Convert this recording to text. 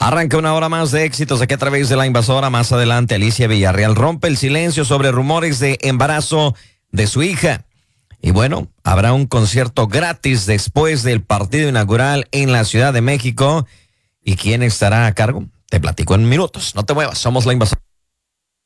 Arranca una hora más de éxitos aquí a través de La Invasora. Más adelante, Alicia Villarreal rompe el silencio sobre rumores de embarazo de su hija. Y bueno, habrá un concierto gratis después del partido inaugural en la Ciudad de México. ¿Y quién estará a cargo? Te platico en minutos. No te muevas, somos La Invasora.